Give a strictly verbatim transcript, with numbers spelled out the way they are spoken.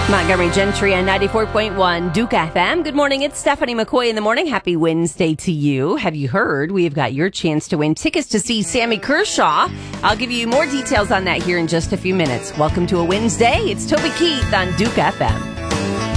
Montgomery Gentry on ninety-four point one Duke F M. Good morning. It's Stephanie McCoy in the morning. Happy Wednesday to you. Have you heard? We've got your chance to win tickets to see Sammy Kershaw. I'll give you more details on that here in just a few minutes. Welcome to a Wednesday. It's Toby Keith on Duke F M.